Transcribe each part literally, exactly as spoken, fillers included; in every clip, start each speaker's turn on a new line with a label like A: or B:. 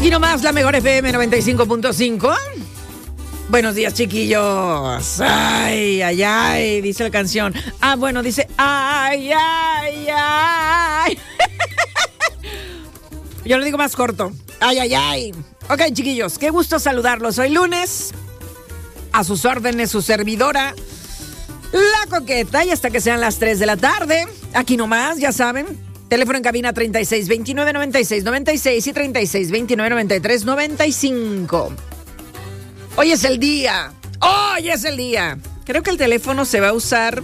A: Aquí nomás la mejor F M noventa y cinco punto cinco. Buenos días, chiquillos. Ay, ay, ay, dice la canción. Ah, bueno, dice ay, ay, ay. Yo lo digo más corto. Ay, ay, ay. Ok, chiquillos, qué gusto saludarlos. Hoy lunes, a sus órdenes, su servidora, la coqueta, y hasta que sean las tres de la tarde. Aquí nomás, ya saben. Teléfono en cabina treinta y seis veintinueve noventa y seis noventa y seis y treinta y seis veintinueve noventa y tres noventa y cinco. Hoy es el día. Hoy es el día. Creo que el teléfono se va a usar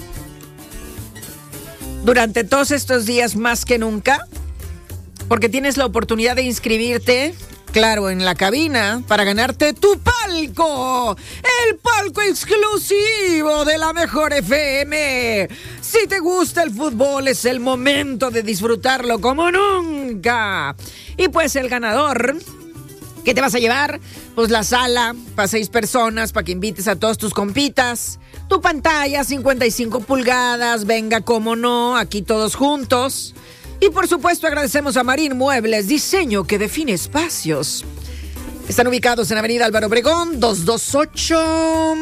A: durante todos estos días más que nunca, porque tienes la oportunidad de inscribirte, claro, en la cabina para ganarte tu palco. El palco exclusivo de la mejor F M. Si te gusta el fútbol, es el momento de disfrutarlo como nunca. Y pues el ganador, ¿qué te vas a llevar? Pues la sala para seis personas, para que invites a todos tus compitas. Tu pantalla cincuenta y cinco pulgadas, venga, cómo no, aquí todos juntos. Y por supuesto agradecemos a Marín Muebles, diseño que define espacios. Están ubicados en Avenida Álvaro Obregón, doscientos veintiocho.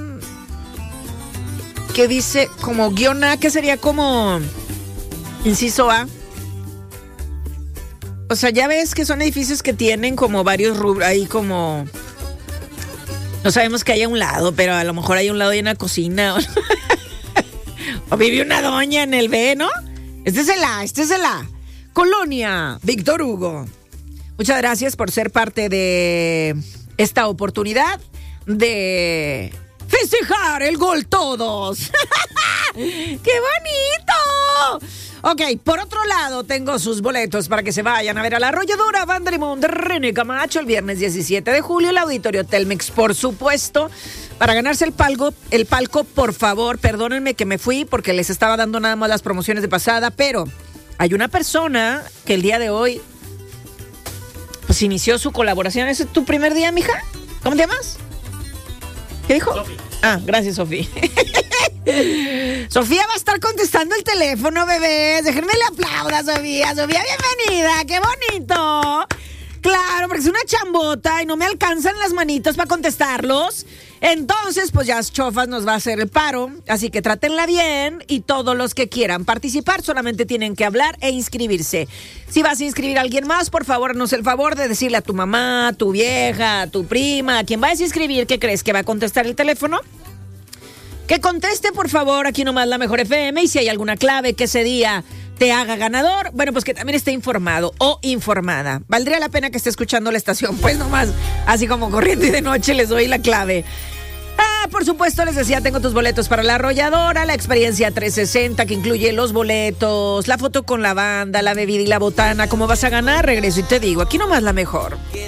A: ¿Qué dice? Como guión A, ¿qué sería como inciso A? O sea, ya ves que son edificios que tienen como varios rubros, ahí como... No sabemos que hay a un lado, pero a lo mejor hay un lado y una cocina. O, o vive una doña en el B, ¿no? Este es el A, este es el A. Colonia Víctor Hugo. Muchas gracias por ser parte de esta oportunidad de festejar el gol todos. ¡Qué bonito! Ok, por otro lado, tengo sus boletos para que se vayan a ver a la arrolladora Vandermont de René Camacho el viernes diecisiete de julio, el Auditorio Telmex, por supuesto. Para ganarse el palco, el palco, por favor, perdónenme que me fui porque les estaba dando nada más las promociones de pasada, pero hay una persona que el día de hoy pues inició su colaboración. ¿Ese es tu primer día, mija? ¿Cómo te llamas? ¿Qué dijo? Sofi. Ah, gracias, Sofía. Sofía va a estar contestando el teléfono, bebés. Déjenme le aplauda, Sofía. Sofía, bienvenida. ¡Qué bonito! Claro, porque es una chambota y no me alcanzan las manitos para contestarlos. Entonces, pues ya Chofas nos va a hacer el paro. Así que trátenla bien y todos los que quieran participar solamente tienen que hablar e inscribirse. Si vas a inscribir a alguien más, por favor, haznos el favor de decirle a tu mamá, a tu vieja, a tu prima, a quien vayas a inscribir, ¿qué crees que va a contestar el teléfono? Que conteste, por favor, aquí nomás la mejor F M, y si hay alguna clave que ese día te haga ganador, bueno, pues que también esté informado o informada. Valdría la pena que esté escuchando la estación, pues nomás, así como corriendo y de noche les doy la clave. Ah, por supuesto, les decía, tengo tus boletos para la arrolladora, la experiencia trescientos sesenta que incluye los boletos, la foto con la banda, la bebida y la botana. ¿Cómo vas a ganar? Regreso y te digo, aquí nomás la mejor.